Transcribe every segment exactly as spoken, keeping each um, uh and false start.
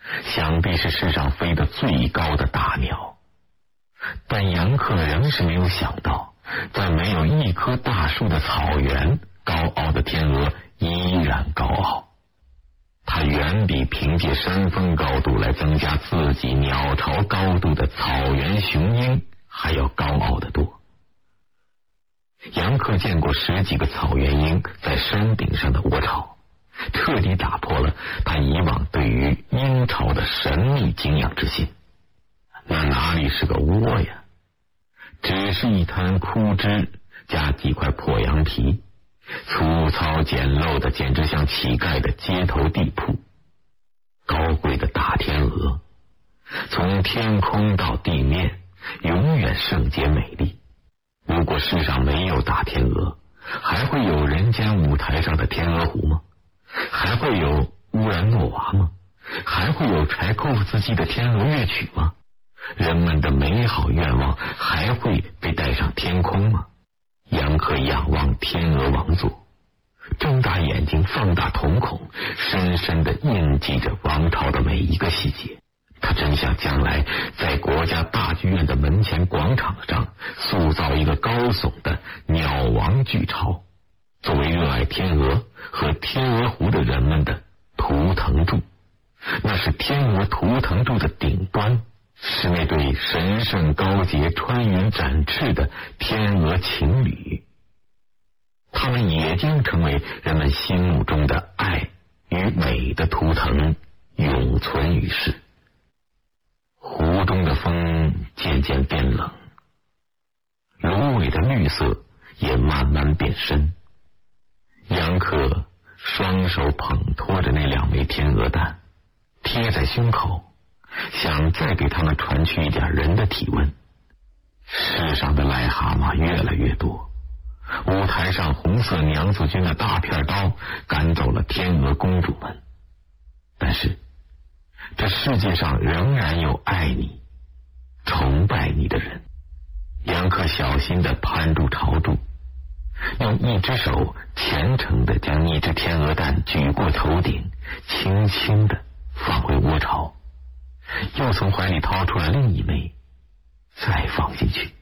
想必是世上飞得最高的大鸟。但杨克仍是没有想到，在没有一棵大树的草原，高傲的天鹅依然高傲。它远比凭借山峰高度来增加自己鸟巢高度的草原雄鹰还要高傲得多。杨克见过十几个草原鹰在山顶上的窝巢，彻底打破了他以往对于鹰巢的神秘敬仰之心。那哪里是个窝呀，只是一滩枯枝加几块破羊皮，粗糙简陋的简直像乞丐的街头地铺。高贵的大天鹅从天空到地面永远圣洁美丽。如果世上没有大天鹅，还会有人间舞台上的天鹅湖吗？还会有乌兰诺娃吗？还会有柴可夫斯基的天鹅乐曲吗？人们的美好愿望还会被带上天空吗？杨克仰望天鹅王座，睁大眼睛，放大瞳孔，深深地印记着王朝的每一个细节。他真想将来在国家大剧院的门前广场上塑造一个高耸的鸟王巨巢，作为热爱天鹅和天鹅湖的人们的图腾柱。那是天鹅图腾柱的顶端，是那对神圣高洁穿云展翅的天鹅情侣，他们也将成为人们心目中的爱与美的图腾，永存于世。湖中的风渐渐变冷，芦苇的绿色也慢慢变深。杨克双手捧托着那两枚天鹅蛋，贴在胸口，想再给他们传去一点人的体温。世上的癞蛤蟆越来越多，舞台上红色娘子军的大片刀赶走了天鹅公主们，但是这世界上仍然有爱你、崇拜你的人。杨克小心地攀住巢柱，用一只手虔诚地将一只天鹅蛋举过头顶，轻轻地放回窝巢，又从怀里掏出来另一枚，再放进去。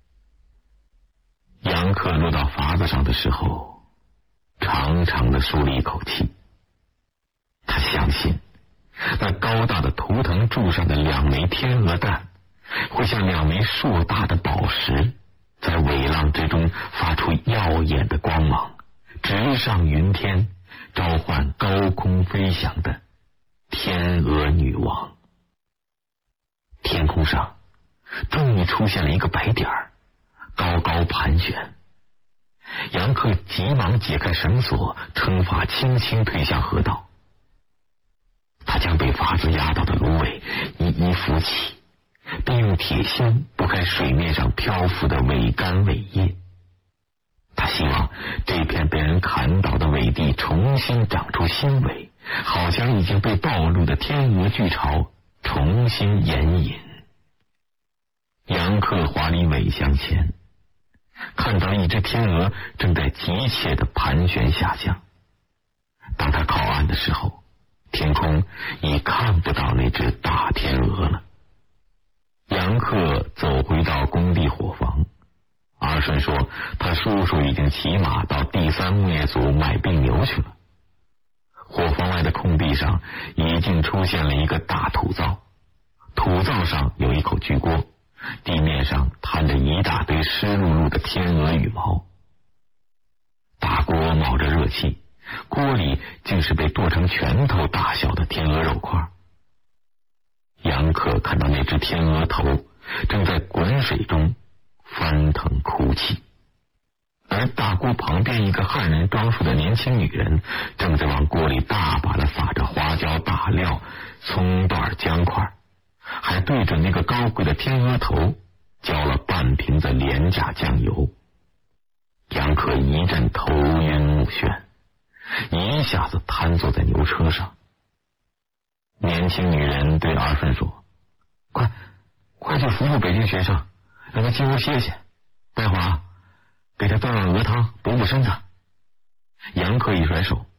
杨克落到筏子上的时候，长长地舒了一口气。他相信那高大的图腾柱上的两枚天鹅蛋会像两枚硕大的宝石，在尾浪之中发出耀眼的光芒，直上云天，召唤高空飞翔的天鹅女王。天空上终于出现了一个白点儿，高高盘旋。杨克急忙解开绳索，撑筏轻轻推向河道。他将被筏子压倒的芦苇一一扶起，并用铁锨拨开水面上漂浮的苇干苇叶。他希望这片被人砍倒的苇地重新长出新苇，好将已经被暴露的天鹅巨巢重新掩引。杨克划离苇向前，看到一只天鹅正在急切地盘旋下降。当他靠岸的时候，天空已看不到那只大天鹅了。杨克走回到工地伙房，阿顺说他叔叔已经骑马到第三牧业组买病牛去了。伙房外的空地上已经出现了一个大土灶，土灶上有一口巨锅，地面上摊着一大堆湿漉漉的天鹅羽毛。大锅冒着热气，锅里竟是被剁成拳头大小的天鹅肉块。杨克看到那只天鹅头正在滚水中翻腾哭泣，而大锅旁边一个汉人装束的年轻女人正在往锅里大把的撒着花椒、大料、葱段、姜块，还对准那个高贵的天鹅头浇了半瓶子廉价酱油。杨克一阵头晕目眩，一下子瘫坐在牛车上。年轻女人对二顺说：“快，快去扶扶北京学生，让他进屋歇歇，待会儿啊，给他炖碗鹅汤补补身子。”杨克一甩手：“